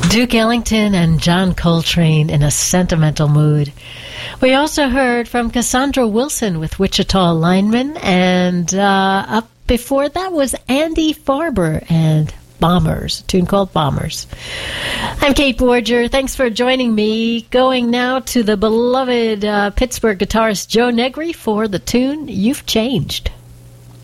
Duke Ellington and John Coltrane in a sentimental mood. We also heard from Cassandra Wilson with Wichita Lineman, and up before that was Andy Farber and Bombers, a tune called Bombers. I'm Kate Borger. Thanks for joining me. Going now to the beloved Pittsburgh guitarist Joe Negri for the tune You've Changed.